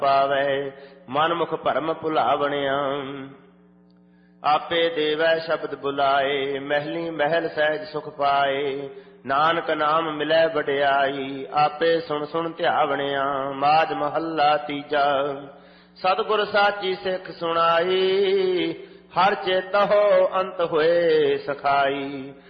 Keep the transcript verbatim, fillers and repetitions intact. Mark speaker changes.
Speaker 1: ਪਾਵੈ ਮਨ ਮੁਖ ਭਰਮ ਭੁਲਾਵਣਿਆ। ਆਪੇ ਦੇਵੈ ਸ਼ਬਦ ਬੁਲਾਏ ਮਹਿਲੀ ਮਹਿਲ ਸਹਿਜ ਸੁਖ ਪਾਏ। ਨਾਨਕ ਨਾਮ ਮਿਲੈ ਵਡਿਆਈ ਆਪੇ ਸੁਣ ਸੁਣ ਧਿਆਵਣਿਆ। ਮਾਝ ਮਹੱਲਾ ਤੀਜਾ। ਸਤਿਗੁਰ ਸਾਚੀ ਸਿੱਖ ਸੁਣਾਈ ਹਰ ਚੇਤਹੁ ਅੰਤ ਹੋਏ ਸਖਾਈ।